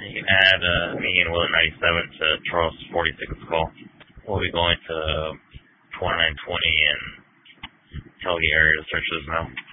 You can add me and Will 97 to Charles 46's call. We'll be going to 2920 and Helge area to search those now.